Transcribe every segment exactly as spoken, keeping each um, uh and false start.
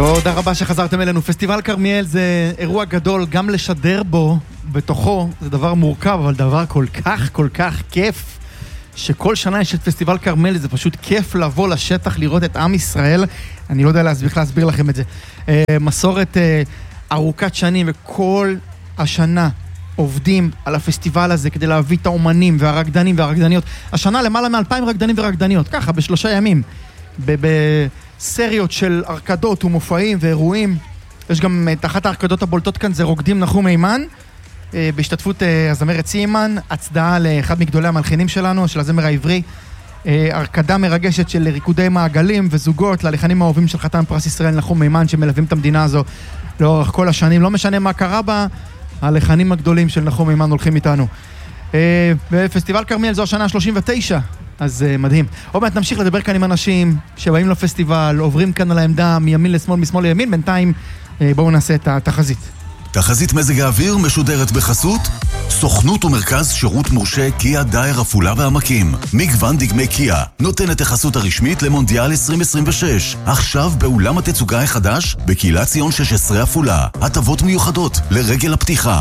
תודה רבה שחזרתם אלינו. פסטיבל כרמיאל זה אירוע גדול, גם לשדר בו בתוכו זה דבר מורכב, אבל דבר כל כך כל כך כיף, שכל שנה יש את פסטיבל כרמיאל, זה פשוט כיף לבוא לשטח, לראות את עם ישראל. אני לא יודע להסביר, להסביר לכם את זה. מסורת ארוכת שנים, וכל השנה עובדים על הפסטיבל הזה כדי להביא את האומנים והרקדנים והרקדניות. השנה למעלה מאלפיים רקדנים ורקדניות, ככה בשלושה ימים, בסריות של ארקדות ומופעים ואירועים. יש גם את אחת הארקדות הבולטות כאן, זה רוקדים נחום אימן, בהשתתפות הזמרת סיימן, הצדעה לאחד מגדולי המלחינים שלנו, של הזמר העברי, ארקדה מרגשת של ריקודי מעגלים וזוגות ללחנים האהובים של חתן פרס ישראל נחום אימן, שמלווים את המדינה הזו לאורך כל השנים. לא משנה מה קרה בה, הלחנים הגדולים של נחום אימן הולכים איתנו. בפסטיבל כרמיאל זו השנה ה-שלושים ותשע, אז מדהים. עוד מעט נמשיך לדבר כאן עם אנשים שבאים לפסטיבל, עוברים כאן על העמדה מימין לשמאל, משמאל לימין. בינתיים בואו נעשה את התחזית. תחזית מזג האוויר משודרת בחסות סוכנות ומרכז שירות מורשה קיה דייר עפולה והעמקים. מגוון דגמי קיה נותן את החסות הרשמית למונדיאל עשרים עשרים ושש. עכשיו באולם התצוגה החדש בקהילת ציון שש עשרה עפולה. הטבות מיוחדות לרגל הפתיחה.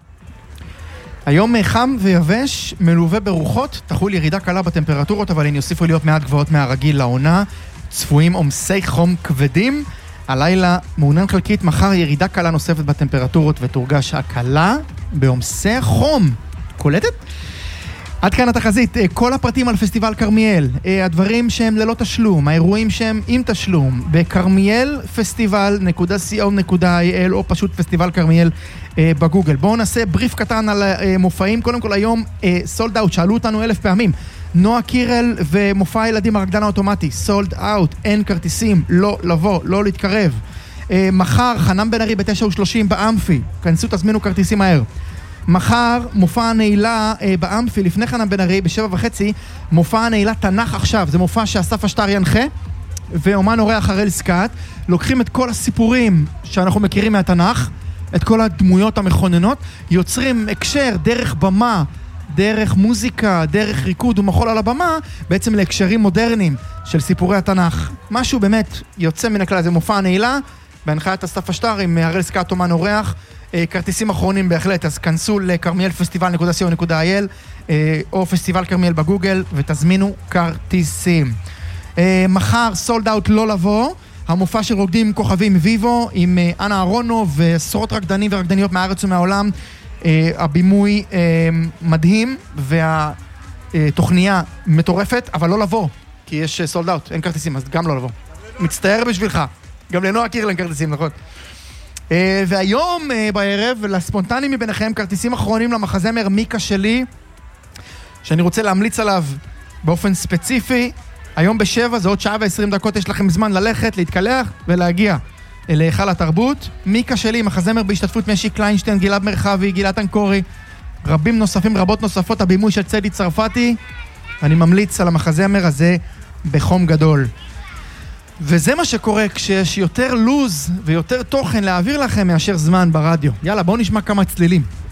היום חם ויבש, מלווה ברוחות, תחול ירידה קלה בטמפרטורות, אבל הן יוסיפו להיות מעט גבוהות מהרגיל לעונה. צפויים עומסי חום כבדים. הלילה מעונן חלקית, מחר ירידה קלה נוספת בטמפרטורות ותורגש הקלה בעומסי החום. קולטת? עד כאן התחזית. כל הפרטים על פסטיבל כרמיאל, הדברים שהם ללא תשלום, האירועים שהם עם תשלום, בכרמיאל פסטיבל נקודה סי או נקודה איי אל או פשוט פסטיבל כרמיאל בגוגל. בואו נעשה בריף קטן על מופעים. קודם כל היום סולד אאוט, שאלו אותנו אלף פעמים. נועה קירל ומופע הילדים הרקדן האוטומטי, סולד אאוט, אין כרטיסים, לא לבוא, לא להתקרב. מחר חנן בן ארי ב-תשע ושלושים באמפי, כנסו תזמינו כרטיסים מהר. מחר מופע הנעילה באמפי, לפני חנן בן ארי בשבע וחצי, מופע הנעילה תנך עכשיו, זה מופע שאסף אשטר ינחה, ואומן אורח הראל סקאט, לוקחים את כל הסיפורים שאנחנו מכירים מהתנך, את כל הדמויות המכוננות, יוצרים הקשר דרך במה, דרך מוזיקה, דרך ריקוד ומחול על הבמה, בעצם להקשרים מודרניים של סיפורי התנ"ך. משהו באמת יוצא מן הכלל, זה מופע הנעילה, בהנחיית אסף אשטר עם הראל סקאט אומן אורח, כרטיסים אחרונים בהחלט, אז כנסו לכרמיאל פסטיבל נקודה סי או נקודה איי אל או פסטיבל כרמיאל בגוגל ותזמינו כרטיסים. מחר סולד אאוט לא לבוא, המופע של רוקדים כוכבים ויבו עם אנה ארונו ועשרות רקדנים ורקדניות מהארץ ומהעולם. הבימוי מדהים והתוכניה מטורפת, אבל לא לבוא, כי יש סולד אאוט, אין כרטיסים, אז גם לא לבוא. מצטער בשבילך, גם לנועה קירל אין כרטיסים, נכון? והיום בערב, לספונטנים מביניכם, כרטיסים אחרונים למחזמר מיקה שלי, שאני רוצה להמליץ עליו באופן ספציפי. היום בשבע, זה עוד שעה ועשרים דקות, יש לכם זמן ללכת, להתקלח ולהגיע להיכל התרבות. מיקה שלי, מחזמר בהשתתפות משי קליינשטיין, גלעד מרחבי, גלעד אנקורי, רבים נוספים, רבות נוספות, הבימוי של צדי צרפתי. אני ממליץ על המחזמר הזה בחום גדול. וזה מה שקורה כשיש יותר לוז ויותר תוכן להעביר לכם מאשר זמן ברדיו. יאללה, בואו נשמע כמה צלילים.